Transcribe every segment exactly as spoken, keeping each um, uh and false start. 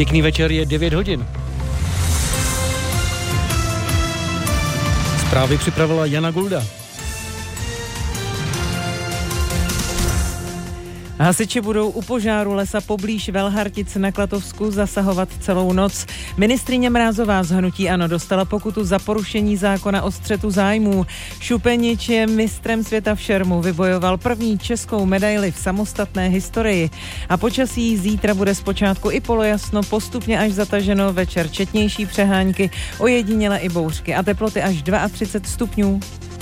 Pěkný večer, je devět hodin. Zprávy připravila Jana Gulda. Hasiči budou u požáru lesa poblíž Velhartic na Klatovsku zasahovat celou noc. Ministryně Mrázová z hnutí ANO dostala pokutu za porušení zákona o střetu zájmů. Šupenič je mistrem světa v šermu, vybojoval první českou medaili v samostatné historii. A počasí zítra bude zpočátku i polojasno, postupně až zataženo, večer četnější přehánky, ojediněle i bouřky a teploty až třicet dva stupňů.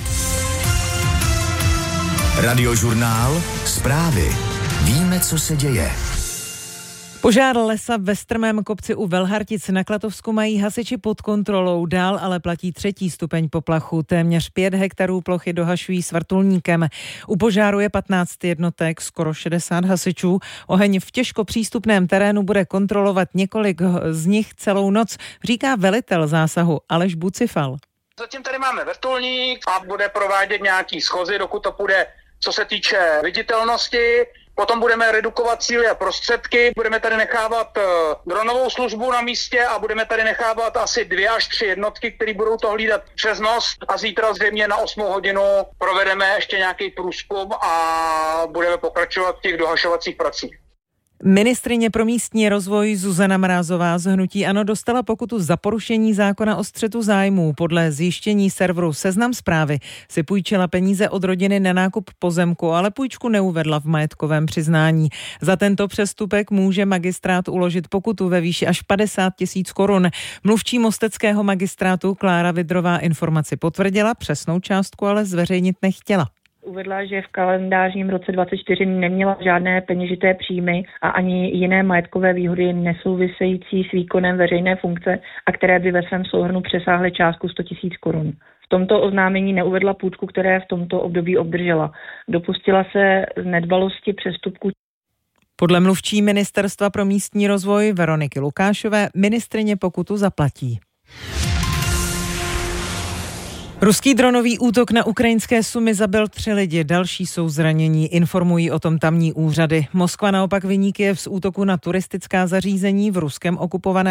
Radiožurnál, zprávy. Víme, co se děje. Požár lesa ve strmém kopci u Velhartic na Klatovsku mají hasiči pod kontrolou, dál ale platí třetí stupeň poplachu. Téměř pět hektarů plochy dohašují s vrtulníkem. U požáru je patnáct jednotek, skoro šedesát hasičů. Oheň v těžko přístupném terénu bude kontrolovat několik z nich celou noc, říká velitel zásahu Aleš Bucifal. Zatím tady máme vrtulník a bude provádět nějaký schozy, dokud to půjde, co se týče viditelnosti. Potom budeme redukovat síly a prostředky, budeme tady nechávat dronovou službu na místě a budeme tady nechávat asi dvě až tři jednotky, které budou to hlídat přes noc a zítra zřejmě na osmou hodinu provedeme ještě nějaký průzkum a budeme pokračovat v těch dohašovacích pracích. Ministryně pro místní rozvoj Zuzana Mrázová z hnutí ANO dostala pokutu za porušení zákona o střetu zájmů. Podle zjištění serveru Seznam Zprávy si půjčila peníze od rodiny na nákup pozemku, ale půjčku neuvedla v majetkovém přiznání. Za tento přestupek může magistrát uložit pokutu ve výši až padesát tisíc korun. Mluvčí mosteckého magistrátu Klára Vidrová informaci potvrdila, přesnou částku ale zveřejnit nechtěla. Uvedla, že v kalendářním roce dvacet čtyři neměla žádné peněžité příjmy a ani jiné majetkové výhody nesouvisející s výkonem veřejné funkce a které by ve svém souhrnu přesáhly částku sto tisíc korun. V tomto oznámení neuvedla půjčku, které v tomto období obdržela. Dopustila se z nedbalosti přestupku. Podle mluvčí Ministerstva pro místní rozvoj Veroniky Lukášové ministryně pokutu zaplatí. Ruský dronový útok na ukrajinské Sumy zabil tři lidi, další jsou zranění, informují o tom tamní úřady. Moskva naopak viní Kyjev z útoku na turistická zařízení v ruském okupovaném